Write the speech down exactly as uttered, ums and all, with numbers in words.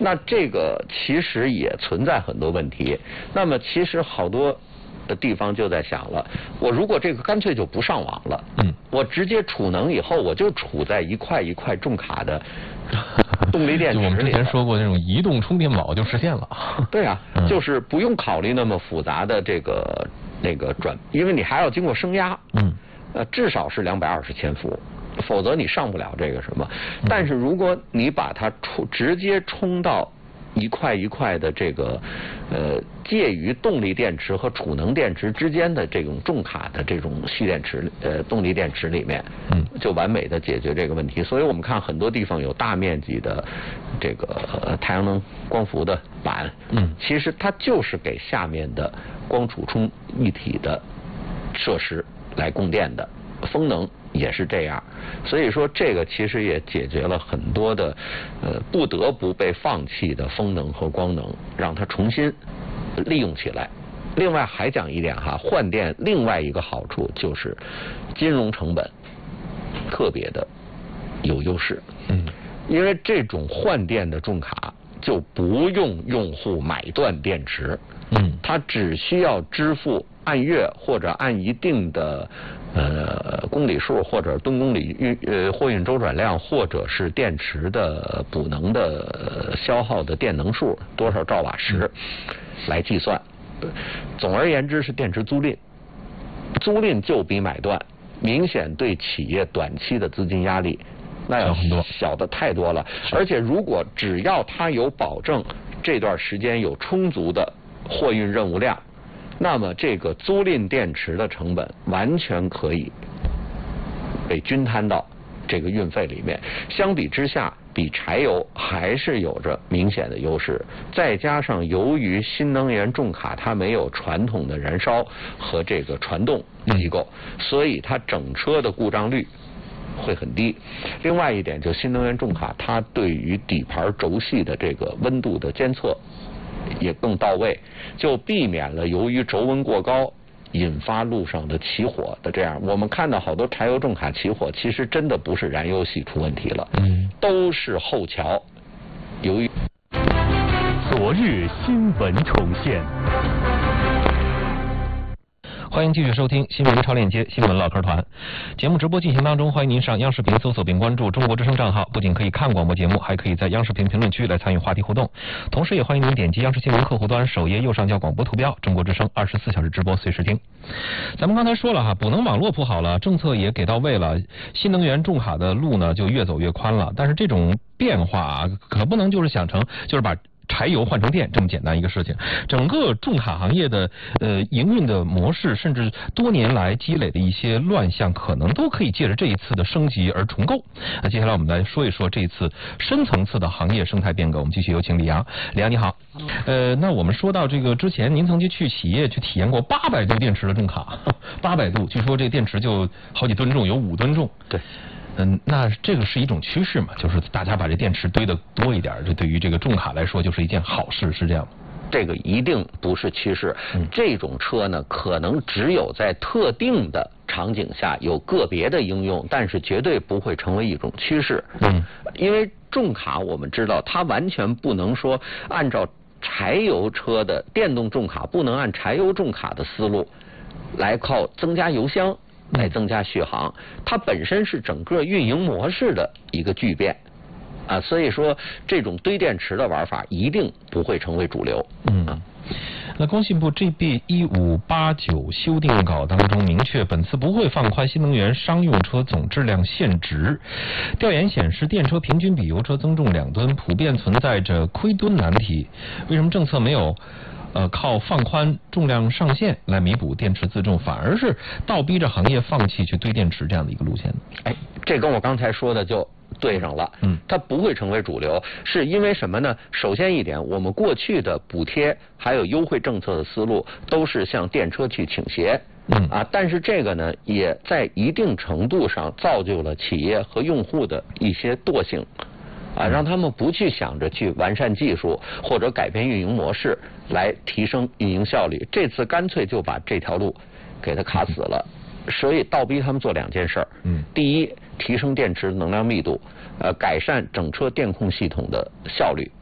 那这个其实也存在很多问题。那么其实好多的地方就在想了，我如果这个干脆就不上网了，嗯，我直接储能以后，我就储在一块一块重卡的动力电池里。 就我们之前说过，那种移动充电宝就实现了。 对啊，嗯、就是不用考虑那么复杂的这个那个转，因为你还要经过升压，嗯，呃，至少是两百二十千伏。否则你上不了这个什么。但是如果你把它充直接充到一块一块的这个呃介于动力电池和储能电池之间的这种重卡的这种蓄电池呃动力电池里面，嗯，就完美的解决这个问题。所以我们看很多地方有大面积的这个、呃、太阳能光伏的板，嗯，其实它就是给下面的光储充一体的设施来供电的。风能也是这样，所以说这个其实也解决了很多的呃不得不被放弃的风能和光能，让它重新利用起来。另外还讲一点哈，换电另外一个好处就是金融成本特别的有优势，嗯，因为这种换电的重卡就不用用户买断电池，嗯，它只需要支付按月或者按一定的呃公里数或者吨公里运呃货运周转量，或者是电池的补能的消耗的电能数多少兆瓦时来计算。总而言之是电池租赁，租赁就比买断明显对企业短期的资金压力那要小的太多了。而且如果只要它有保证这段时间有充足的货运任务量，那么这个租赁电池的成本完全可以被均摊到这个运费里面。相比之下，比柴油还是有着明显的优势。再加上由于新能源重卡它没有传统的燃烧和这个传动机构，所以它整车的故障率会很低。另外一点，就新能源重卡它对于底盘轴系的这个温度的监测也更到位，就避免了由于轴温过高引发路上的起火的这样。我们看到好多柴油重卡起火，其实真的不是燃油系出问题了，嗯，都是后桥由于。 昨日新闻重现。 欢迎继续收听新闻超链接新闻唠嗑团。节目直播进行当中，欢迎您上央视频搜索并关注中国之声账号，不仅可以看广播节目，还可以在央视频评论区来参与话题互动。同时也欢迎您点击央视新闻客户端首页右上角广播图标，中国之声二十四小时直播随时听。咱们刚才说了哈，补能网络铺好了，政策也给到位了，新能源重卡的路呢就越走越宽了。但是这种变化啊，可不能就是想成就是把柴油换成电这么简单一个事情。整个重卡行业的呃营运的模式，甚至多年来积累的一些乱象，可能都可以借着这一次的升级而重构。那接下来我们来说一说这一次深层次的行业生态变革。我们继续有请李阳。李阳你好。呃，那我们说到这个之前，您曾经去企业去体验过八百度电池的重卡，八百度，据说这个电池就好几吨重，有五吨重。 对。 嗯，那这个是一种趋势嘛，就是大家把这电池堆得多一点，这对于这个重卡来说就是一件好事，是这样吗？ 这个一定不是趋势，嗯、这种车呢，可能只有在特定的场景下有个别的应用，但是绝对不会成为一种趋势。嗯，因为重卡我们知道，它完全不能说按照柴油车的电动重卡，不能按柴油重卡的思路来靠增加油箱来增加续航，它本身是整个运营模式的一个巨变啊，所以说这种堆电池的玩法一定不会成为主流。嗯，啊、 那工信部 G B 一五八九修订稿当中明确，本次不会放宽新能源商用车总质量限值。调研显示，电车平均比油车增重两吨，普遍存在着亏吨难题。为什么政策没有呃，靠放宽重量上限来弥补电池自重，反而是倒逼着行业放弃去堆电池这样的一个路线？ 哎，这跟我刚才说的就对上了。嗯，它不会成为主流，是因为什么呢？首先一点，我们过去的补贴还有优惠政策的思路都是向电车去倾斜。嗯啊，但是这个呢，也在一定程度上造就了企业和用户的一些惰性。啊，让他们不去想着去完善技术或者改变运营模式来提升运营效率，这次干脆就把这条路给它卡死了，所以倒逼他们做两件事儿。嗯，第一，提升电池能量密度，呃，改善整车电控系统的效率。